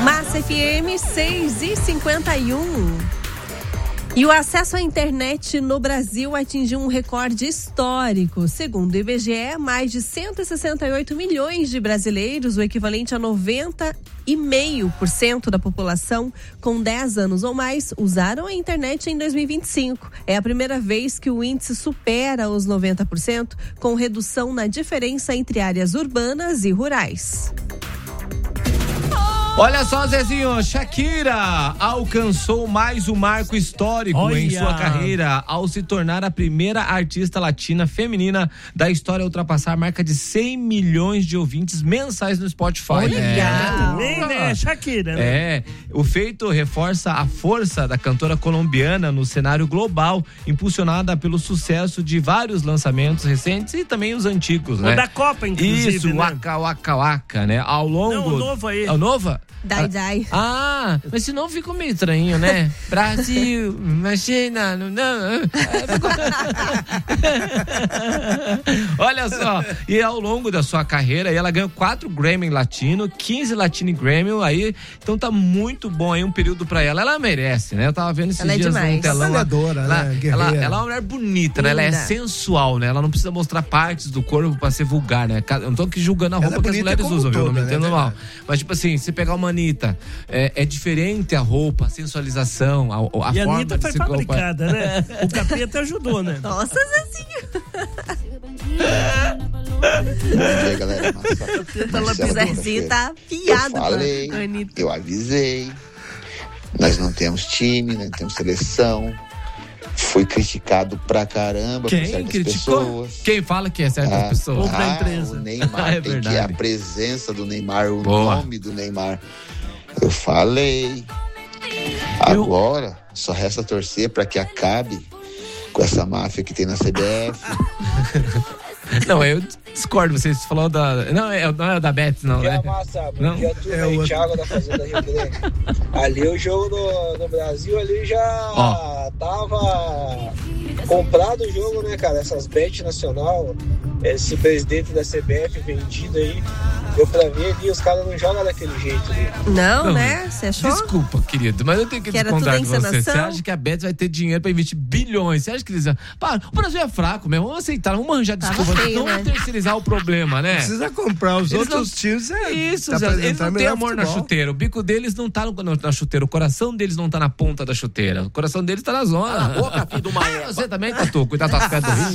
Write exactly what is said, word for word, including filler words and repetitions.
Massa F M seis e cinquenta e um. E o acesso à internet no Brasil atingiu um recorde histórico. Segundo o I B G E, mais de cento e sessenta e oito milhões de brasileiros, o equivalente a noventa vírgula cinco por cento da população com dez anos ou mais, usaram a internet em dois mil e vinte e cinco. É a primeira vez que o índice supera os noventa por cento, com redução na diferença entre áreas urbanas e rurais. Olha só, Zezinho, Shakira alcançou mais um marco histórico Olha. em sua carreira ao se tornar a primeira artista latina feminina da história a ultrapassar a marca de cem milhões de ouvintes mensais no Spotify. Olha, é. Nem, né? Shakira, né? É, o feito reforça a força da cantora colombiana no cenário global, impulsionada pelo sucesso de vários lançamentos recentes e também os antigos, né? O da Copa, inclusive, Isso, né? Waka Waka Waka, né? Ao longo... Não, o novo aí. É o novo? Dai, dai. Ah, mas senão ficou meio estranho, né? Brasil, imagina, não, não. Olha só, e ao longo da sua carreira, ela ganhou quatro Grammy Latino, quinze Latino Grammy, aí, então tá muito bom aí um período pra ela. Ela merece, né? Eu tava vendo esses ela dias é no telão. Ela é adora, ela, né? ela, ela é uma mulher bonita, né? Ela é sensual, né? Ela não precisa mostrar partes do corpo pra ser vulgar, né? Eu não tô aqui julgando a roupa é que as mulheres usam, viu? Não me entendo né? mal. Mas, tipo assim, se pegar uma Anitta, é, é diferente a roupa, a sensualização, a, a e forma a Anitta de foi se fabricada, né? O capeta ajudou, né? Nossa, Zezinho. Bom dia, galera. O Zezinho tá piado. Eu falei, com a Anitta. eu avisei. Nós não temos time, não temos seleção. Fui criticado pra caramba Quem por certas criticou? pessoas. Quem fala que é certas ah, pessoas? Ou da ah, empresa. O Neymar É tem verdade. que a presença do Neymar, o Boa. nome do Neymar. Eu falei. Agora, só resta torcer pra que acabe com essa máfia que tem na C B F. Não, eu discordo, vocês falaram da... Não, é, não é da Betis, não, né? Massa, Não? bom dia, turma É aí, o- Thiago da Fazenda Rio Grande. Ali o jogo do, do Brasil ali já Ó. tava comprado o jogo, né, cara? Essas bet nacional, esse presidente da C B F vendido aí, deu pra ver ali, os caras não jogam daquele jeito ali. Não, Não, né? Você achou? Desculpa, querido, mas eu tenho que, Que era descontar tudo com você. encenação? Você acha que a Betis vai ter dinheiro pra investir bilhões? Você acha que eles... Para, o Brasil é fraco mesmo, vamos aceitar, vamos arranjar Tava desculpa, feio, não né? terceirizar o problema, né? Precisa comprar os Eles outros não- times. É, Isso, tá Zé, eles apresentando não têm melhor amor na futebol. chuteira. O bico deles não tá no- no- na chuteira. O coração deles não tá na ponta da chuteira. O coração deles tá na zona. Cala a boca, filho do Maé. Ah, você também, Tatu? Cuidado das pedras do rio.